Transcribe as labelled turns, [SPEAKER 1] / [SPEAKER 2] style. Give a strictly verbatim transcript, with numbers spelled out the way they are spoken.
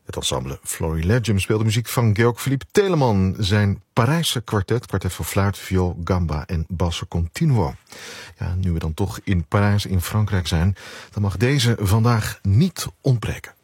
[SPEAKER 1] Het ensemble Florilegium speelde muziek van Georg-Philippe Telemann. Zijn Parijse kwartet, kwartet voor fluit, viool, gamba en basso continuo. Ja, nu we dan toch in Parijs in Frankrijk zijn, dan mag deze vandaag niet ontbreken.